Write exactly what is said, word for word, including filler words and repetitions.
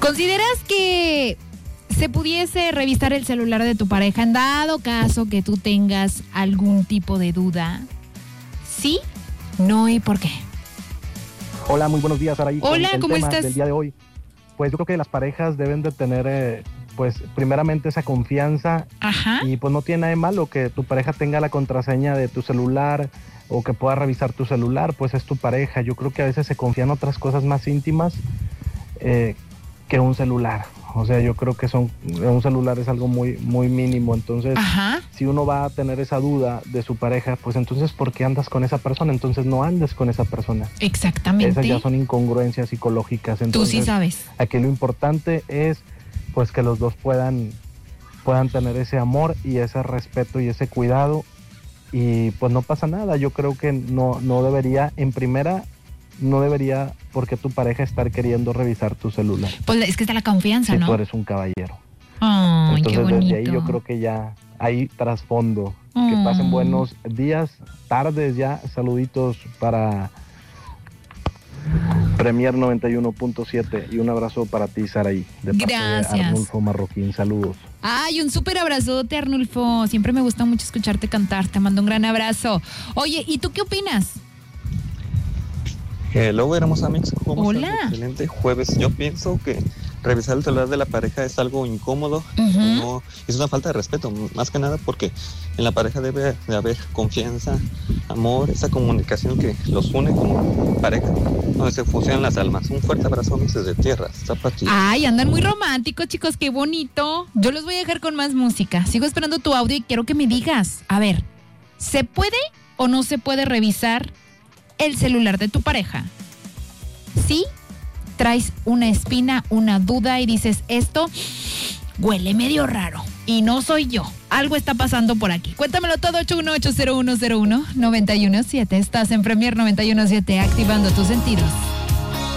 ¿Consideras que se pudiese revisar el celular de tu pareja en dado caso que tú tengas algún tipo de duda? ¿Sí? ¿No? ¿Y por qué? Hola, muy buenos días, Saraí. Hola, el ¿cómo tema estás? del día de hoy, pues yo creo que las parejas deben de tener, eh, pues primeramente esa confianza. Ajá. Y pues no tiene nada de malo que tu pareja tenga la contraseña de tu celular o que pueda revisar tu celular, pues es tu pareja. Yo creo que a veces se confían otras cosas más íntimas eh, que un celular. O sea, yo creo que son un celular es algo muy muy mínimo, entonces Ajá. si uno va a tener esa duda de su pareja, pues entonces ¿por qué andas con esa persona? Entonces no andes con esa persona. Exactamente. Esas ya son incongruencias psicológicas. Entonces, tú sí sabes. Aquí lo importante es pues que los dos puedan puedan tener ese amor y ese respeto y ese cuidado, y pues no pasa nada. Yo creo que no no debería, en primera, no debería porque tu pareja estar queriendo revisar tu celular. Pues es que está la confianza, si ¿no? tú eres un caballero. Ay, Entonces, qué bonito. desde ahí yo creo que ya hay trasfondo. Mm. Que pasen buenos días, tardes ya. Saluditos para Premier noventa y uno punto siete y un abrazo para ti, Saraí, de parte Gracias. de Arnulfo Marroquín. Saludos. Ay, un súper abrazote, Arnulfo. Siempre me gusta mucho escucharte cantar. Te mando un gran abrazo. Oye, ¿y tú qué opinas? Hello, hermosa mix. ¿Cómo Hola. estás? Excelente jueves. Yo pienso que revisar el celular de la pareja es algo incómodo. Uh-huh. No, es una falta de respeto, más que nada porque en la pareja debe de haber confianza, amor, esa comunicación que los une como pareja, donde se fusionan las almas. Un fuerte abrazo, mix, desde tierras. Zapatillas. Ay, andan muy románticos, chicos, qué bonito. Yo los voy a dejar con más música. Sigo esperando tu audio y quiero que me digas, a ver, ¿se puede o no se puede revisar el celular de tu pareja? ¿Sí? Traes una espina, una duda y dices, esto huele medio raro y no soy yo. Algo está pasando por aquí. Cuéntamelo todo, ocho uno ocho cero uno cero uno nueve uno siete. Estás en Premier noventa y uno punto siete, activando tus sentidos.